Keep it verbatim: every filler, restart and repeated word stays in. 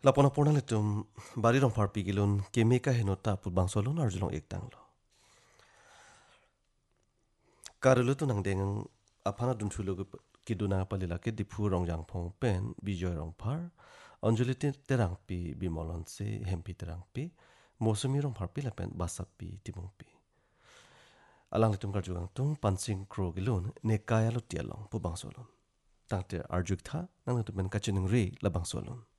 Lapona pona letum bari rong par pigilun kemeka henota put bangsolun arjulong ektang lo. Karelu tu nang dengang apana dun chulu kiduna palila ke dipu rong jang pong pen bijoy rong par anjuli te terang pi bimolon se hempi terang pi mosumi rong par pi lapen basap pi timung pi. Alang letum karjugang tung pansing kro gilun nekaya lo tialong pu bangsolun. Tangte arjuk tha nang letum ben kachinung re la bangsolun.